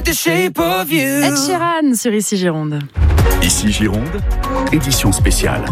Ed Sheeran sur Ici Gironde. Ici Gironde, édition spéciale.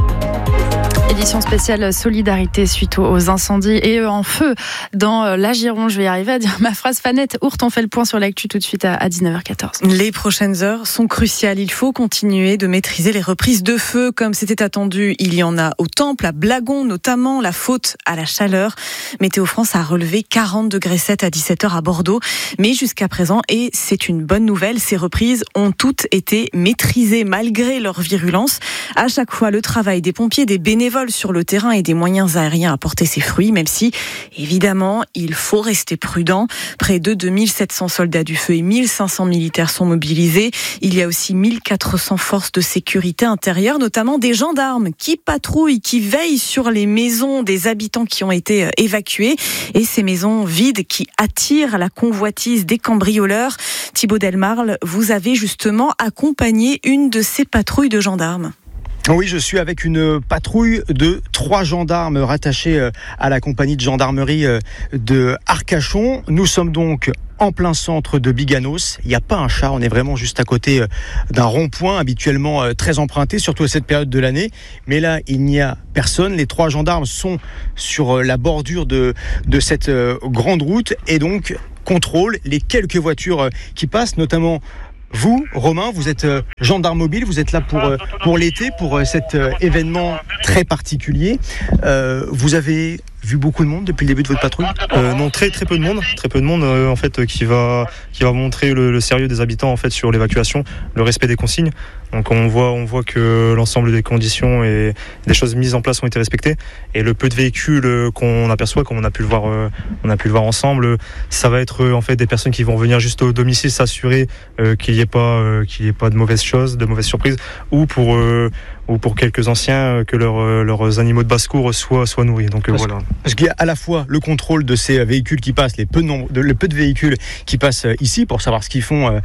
Édition spéciale solidarité suite aux incendies et en feu dans la Gironde. Je vais y arriver à dire ma phrase fanette. Ourte, on fait le point sur l'actu tout de suite à 19h14. Les prochaines heures sont cruciales. Il faut continuer de maîtriser les reprises de feu comme c'était attendu. Il y en a au Temple, à Blagon notamment, la faute à la chaleur. Météo France a relevé 40,7 degrés à 17h à Bordeaux. Mais jusqu'à présent, et c'est une bonne nouvelle, ces reprises ont toutes été maîtrisées malgré leur virulence. À chaque fois, le travail des pompiers, des bénévoles sur le terrain et des moyens aériens a porté ses fruits, même si, évidemment, il faut rester prudent. Près de 2700 soldats du feu et 1500 militaires sont mobilisés. Il y a aussi 1400 forces de sécurité intérieure, notamment des gendarmes qui patrouillent, qui veillent sur les maisons des habitants qui ont été évacués et ces maisons vides qui attirent la convoitise des cambrioleurs. Thibaut Delmarle, vous avez justement accompagné une de ces patrouilles de gendarmes. Oui, je suis avec une patrouille de 3 gendarmes rattachés à la compagnie de gendarmerie de Arcachon. Nous sommes donc en plein centre de Biganos. Il n'y a pas un chat, on est vraiment juste à côté d'un rond-point habituellement très emprunté, surtout à cette période de l'année. Mais là, il n'y a personne. Les 3 gendarmes sont sur la bordure de cette grande route et donc contrôlent les quelques voitures qui passent, notamment. Vous, Romain, vous êtes gendarme mobile, vous êtes là pour l'été, pour cet événement très particulier. Vous avez vu beaucoup de monde depuis le début de votre patrouille ? Non, très peu de monde en fait qui va montrer le sérieux des habitants en fait sur l'évacuation, le respect des consignes. Donc on voit que l'ensemble des conditions et des choses mises en place ont été respectées et le peu de véhicules qu'on aperçoit, comme on a pu le voir ensemble, ça va être en fait des personnes qui vont venir juste au domicile s'assurer qu'il y ait pas de mauvaises choses, de mauvaises surprises ou pour quelques anciens que leurs animaux de basse-cour soient nourris. Donc voilà. Parce qu'il y a à la fois le contrôle de ces véhicules qui passent, le peu de véhicules qui passent ici pour savoir ce qu'ils font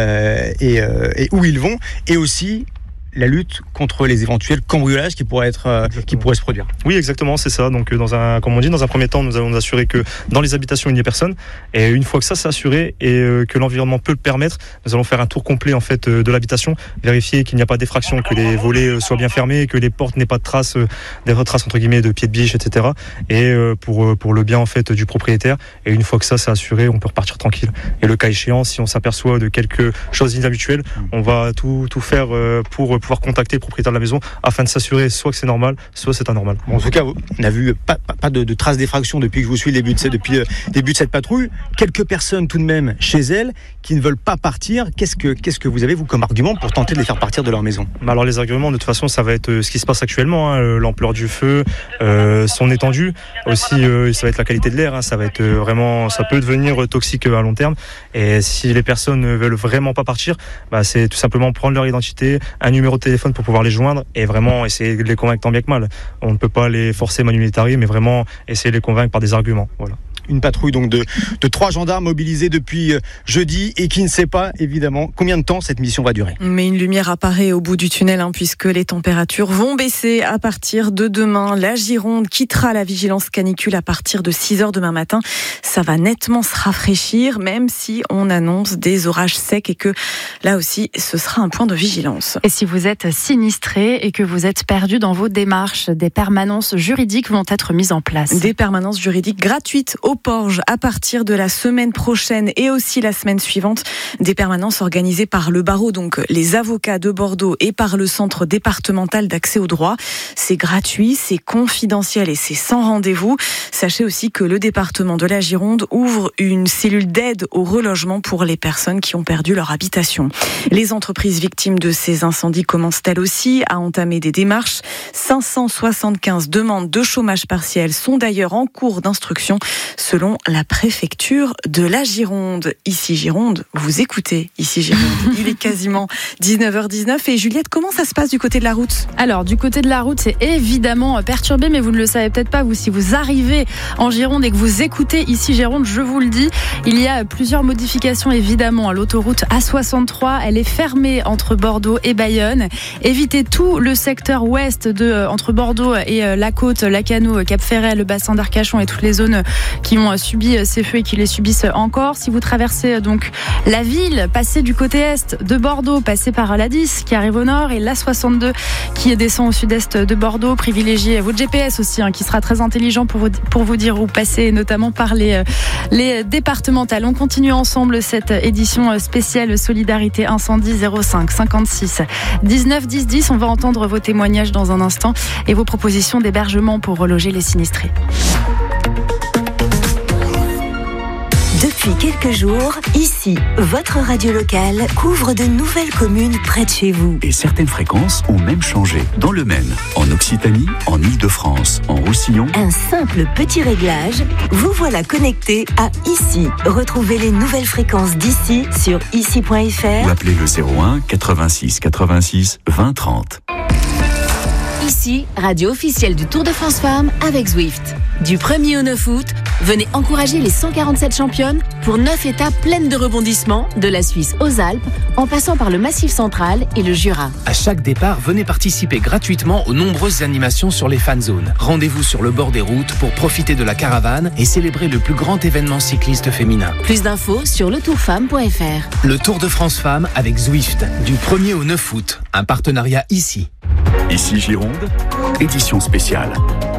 et où ils vont, et aussi la lutte contre les éventuels cambriolages qui pourraient se produire. Oui, exactement, c'est ça. Donc, comme on dit, dans un premier temps, nous allons nous assurer que dans les habitations, il n'y ait personne. Et une fois que ça c'est assuré et que l'environnement peut le permettre, nous allons faire un tour complet en fait de l'habitation, vérifier qu'il n'y a pas d'effraction, que les volets soient bien fermés, que les portes n'aient pas de traces, des retraces entre guillemets de pieds de biche, etc. Et pour le bien en fait du propriétaire. Et une fois que ça c'est assuré, on peut repartir tranquille. Et le cas échéant, si on s'aperçoit de quelque chose d'inhabituel, on va tout faire pour pouvoir contacter le propriétaire de la maison afin de s'assurer soit que c'est normal, soit c'est anormal. Bon, en tout cas, on n'a vu pas de traces d'effraction depuis que je vous suis depuis le début de cette patrouille. Quelques personnes tout de même chez elles qui ne veulent pas partir. Qu'est-ce que vous avez vous comme argument pour tenter de les faire partir de leur maison ? Alors les arguments, de toute façon, ça va être ce qui se passe actuellement, l'ampleur du feu, son étendue, aussi ça va être la qualité de l'air. Ça va être vraiment, ça peut devenir toxique à long terme. Et si les personnes ne veulent vraiment pas partir, c'est tout simplement prendre leur identité, un numéro de téléphone pour pouvoir les joindre et vraiment essayer de les convaincre tant bien que mal. On ne peut pas les forcer manu militari, mais vraiment essayer de les convaincre par des arguments. Voilà. Une patrouille donc de 3 gendarmes mobilisés depuis jeudi et qui ne sait pas évidemment combien de temps cette mission va durer. Mais une lumière apparaît au bout du tunnel puisque les températures vont baisser à partir de demain. La Gironde quittera la vigilance canicule à partir de 6h demain matin. Ça va nettement se rafraîchir même si on annonce des orages secs et que là aussi ce sera un point de vigilance. Et si vous êtes sinistré et que vous êtes perdu dans vos démarches, des permanences juridiques vont être mises en place. Des permanences juridiques gratuites au Porge à partir de la semaine prochaine et aussi la semaine suivante. Des permanences organisées par le barreau, donc les avocats de Bordeaux et par le centre départemental d'accès au droit. C'est gratuit, c'est confidentiel et c'est sans rendez-vous. Sachez aussi que le département de la Gironde ouvre une cellule d'aide au relogement pour les personnes qui ont perdu leur habitation. Les entreprises victimes de ces incendies commencent elles aussi à entamer des démarches. 575 demandes de chômage partiel sont d'ailleurs en cours d'instruction selon la préfecture de la Gironde. Ici Gironde, vous écoutez Ici Gironde. Il est quasiment 19h19 et Juliette, comment ça se passe du côté de la route ? Alors du côté de la route, c'est évidemment perturbé, mais vous ne le savez peut-être pas, vous, si vous arrivez en Gironde et que vous écoutez Ici Gironde, je vous le dis, il y a plusieurs modifications évidemment à l'autoroute A63. Elle est fermée entre Bordeaux et Bayonne. Évitez tout le secteur ouest entre Bordeaux et la côte, Lacanau, Cap-Ferret, le bassin d'Arcachon et toutes les zones qui qui ont subi ces feux et qui les subissent encore. Si vous traversez donc la ville, passez du côté est de Bordeaux, passez par l'A10 qui arrive au nord et l'A62 qui descend au sud-est de Bordeaux. Privilégiez votre GPS aussi, qui sera très intelligent pour vous dire où passer, notamment par les départementales. On continue ensemble cette édition spéciale Solidarité Incendie 05 56 19 10 10. On va entendre vos témoignages dans un instant et vos propositions d'hébergement pour reloger les sinistrés. Depuis quelques jours, ici, votre radio locale couvre de nouvelles communes près de chez vous. Et certaines fréquences ont même changé. Dans le Maine, en Occitanie, en Île-de-France, en Roussillon. Un simple petit réglage, vous voilà connecté à ici. Retrouvez les nouvelles fréquences d'ici sur ici.fr Ou appelez le 01 86 86 20 30. Ici, radio officielle du Tour de France Femmes avec Zwift. Du 1er au 9 août, venez encourager les 147 championnes pour 9 étapes pleines de rebondissements, de la Suisse aux Alpes, en passant par le Massif central et le Jura. À chaque départ, venez participer gratuitement aux nombreuses animations sur les fan zones. Rendez-vous sur le bord des routes pour profiter de la caravane et célébrer le plus grand événement cycliste féminin. Plus d'infos sur letourfemme.fr. Le Tour de France Femmes avec Zwift, du 1er au 9 août. Un partenariat ici. Ici Gironde, édition spéciale.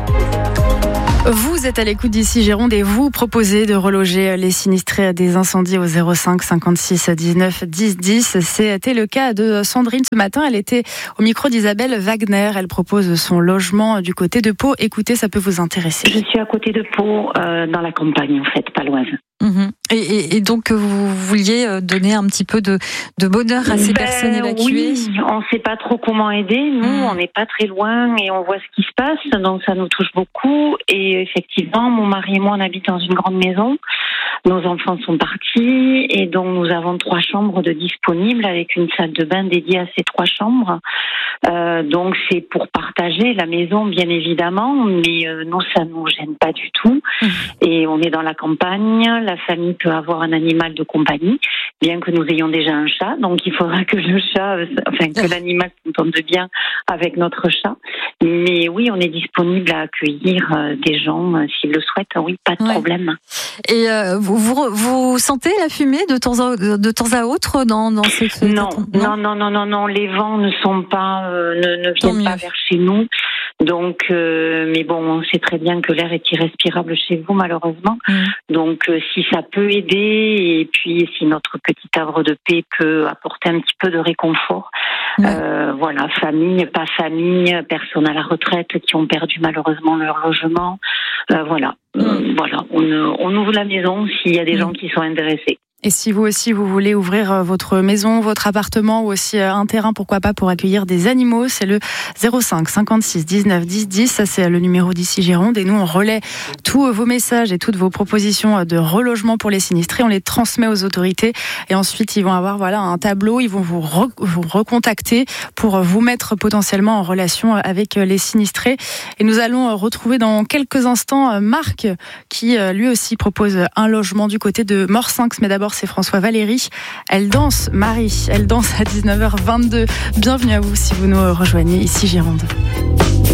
Vous êtes à l'écoute d'ici Gironde et vous proposez de reloger les sinistrés des incendies au 05 56 19 10 10. C'était le cas de Sandrine ce matin. Elle était au micro d'Isabelle Wagner. Elle propose son logement du côté de Pau. Écoutez, ça peut vous intéresser. Je suis à côté de Pau, dans la campagne en fait, paloise. Et donc vous vouliez donner un petit peu de bonheur à ces personnes évacuées. Oui, on ne sait pas trop comment aider. Nous, on n'est pas très loin et on voit ce qui se passe, donc ça nous touche beaucoup. Et effectivement, mon mari et moi, on habite dans une grande maison. Nos enfants sont partis et donc nous avons 3 chambres de disponibles avec une salle de bain dédiée à ces 3 chambres. Donc c'est pour partager la maison, bien évidemment, mais nous, ça ne nous gêne pas du tout. Et on est dans la campagne. La famille peut avoir un animal de compagnie, bien que nous ayons déjà un chat. Donc il faudra que que l'animal s'entende bien avec notre chat. Mais oui, on est disponible à accueillir des gens s'ils le souhaitent. Oui, pas de problème. Et vous sentez la fumée de temps à autre dans cette Non. Les vents ne sont pas ne viennent pas vers chez nous. Donc, mais bon, on sait très bien que l'air est irrespirable chez vous, malheureusement. Donc, si ça peut aider, et puis si notre petit havre de paix peut apporter un petit peu de réconfort, voilà, famille, pas famille, personnes à la retraite qui ont perdu malheureusement leur logement, voilà, on ouvre la maison s'il y a des gens qui sont intéressés. Et si vous aussi, vous voulez ouvrir votre maison, votre appartement ou aussi un terrain, pourquoi pas, pour accueillir des animaux, c'est le 05 56 19 10 10. Ça, c'est le numéro d'ici Gironde. Et nous, on relaie tous vos messages et toutes vos propositions de relogement pour les sinistrés. On les transmet aux autorités. Et ensuite, ils vont avoir un tableau. Ils vont vous recontacter pour vous mettre potentiellement en relation avec les sinistrés. Et nous allons retrouver dans quelques instants Marc, qui lui aussi propose un logement du côté de Morsinx. Mais d'abord, c'est François Valéry. Elle danse, Marie. Elle danse à 19h22. Bienvenue à vous si vous nous rejoignez ici Gironde.